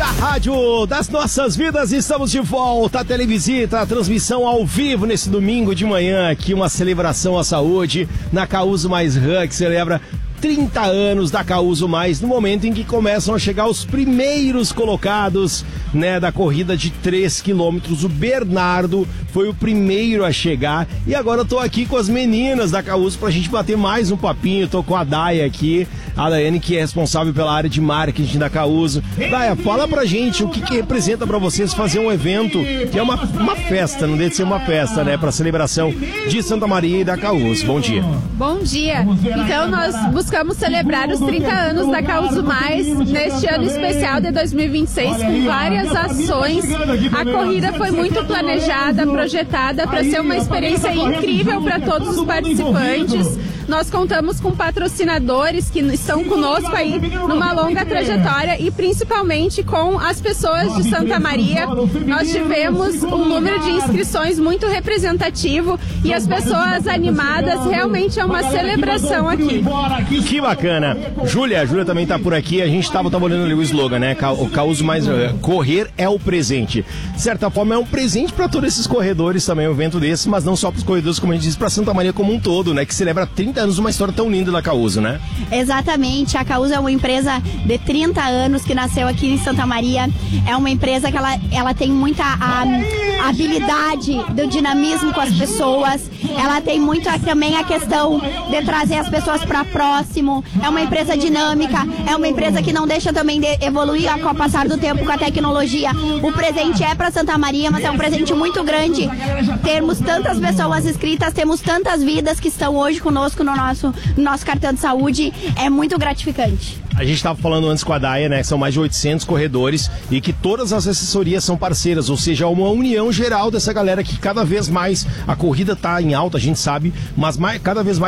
Rádio das Nossas Vidas, estamos de volta. A Televisita, a transmissão ao vivo nesse domingo de manhã. Aqui uma celebração à saúde na Causo Mais Run, que celebra 30 anos da Causo Mais, no momento em que começam a chegar os primeiros colocados, né, da corrida de 3 quilômetros. O Bernardo foi o primeiro a chegar e agora eu tô aqui com as meninas da Causo pra gente bater mais um papinho. Tô com a Daya aqui, a Daiane, que é responsável pela área de marketing da Causo. Daya, fala pra gente o que representa pra vocês fazer um evento que é uma festa, não deixa de ser uma festa, né, pra celebração de Santa Maria e da Causo. Bom dia. Bom dia. Então nós buscamos celebrar os 30 anos da Causo Mais neste ano especial de 2026 com várias ações. A corrida foi muito planejada, projetada para ser uma experiência incrível para todos os participantes. Nós contamos com patrocinadores que estão conosco aí numa longa trajetória e principalmente com as pessoas de Santa Maria. Nós tivemos um número de inscrições muito representativo e as pessoas animadas. Realmente é uma celebração aqui. Que bacana. Júlia também tá por aqui. A gente estava olhando ali o slogan, né? O Causo Mais correr é o presente. De certa forma é um presente para todos esses corredores também, um evento desse, mas não só para os corredores, como a gente disse, para Santa Maria como um todo, né? Que celebra 30 anos, uma história tão linda da Causo, né? Exatamente. A Causo é uma empresa de 30 anos que nasceu aqui em Santa Maria. É uma empresa que ela tem muita habilidade do dinamismo com as pessoas. Ela tem muito também a questão de trazer as pessoas para próximo. É uma empresa dinâmica, é uma empresa que não deixa também de evoluir com o passar do tempo com a tecnologia. O presente é para Santa Maria, mas é um presente muito grande termos tantas pessoas inscritas, temos tantas vidas que estão hoje conosco no nosso cartão de saúde. É muito gratificante. A gente estava falando antes com a Daya, né, que são mais de 800 corredores e que todas as assessorias são parceiras, ou seja, uma união geral dessa galera que cada vez mais a corrida está em alta, a gente sabe, mas cada vez mais